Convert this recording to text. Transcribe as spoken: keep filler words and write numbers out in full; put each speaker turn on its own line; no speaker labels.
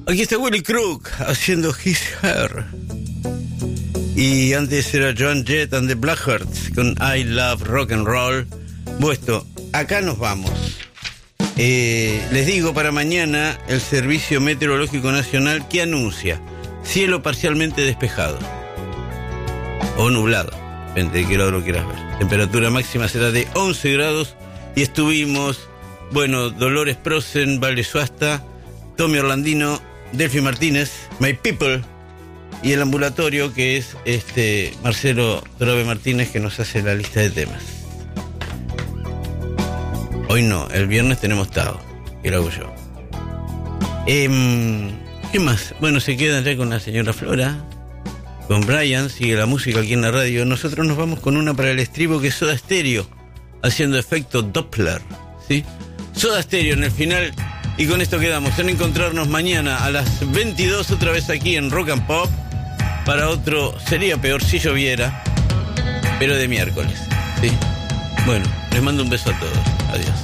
Aquí está Willy Crook haciendo His Hair. Y antes era Joan Jett and the Blackhearts con I Love Rock and Roll. Bueno, acá nos vamos. Eh, les digo, para mañana el Servicio Meteorológico Nacional que anuncia cielo parcialmente despejado o nublado, depende de qué lado lo quieras ver. Temperatura máxima será de once grados y estuvimos, bueno, Dolores Prosen, Vale Suasta, Tommy Orlandino, Delphi Martínez, My People y el ambulatorio que es este Marcelo Drobe Martínez, que nos hace la lista de temas. Hoy no, el viernes tenemos Tao, que lo hago yo. Eh, ¿Qué más? Bueno, se quedan ya con la señora Flora, con Brian, sigue la música aquí en la radio. Nosotros nos vamos con una para el estribo que es Soda Stereo, haciendo efecto Doppler, ¿sí? Soda Stereo en el final, y con esto quedamos en encontrarnos mañana a las veintidós otra vez aquí en Rock and Pop para otro, sería peor si lloviera, pero de miércoles, ¿sí? Bueno, les mando un beso a todos. Adiós.